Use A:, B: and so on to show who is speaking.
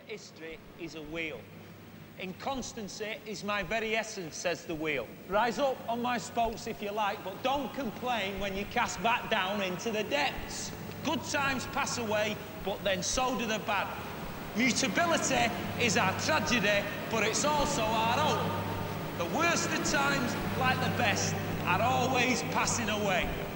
A: history is a wheel. Inconstancy is my very essence, says the wheel. Rise up on my spokes if you like, but don't complain when you cast back down into the depths. Good times pass away, but then so do the bad. Mutability is our tragedy, but it's also our hope. The worst of times, like the best, are always passing away.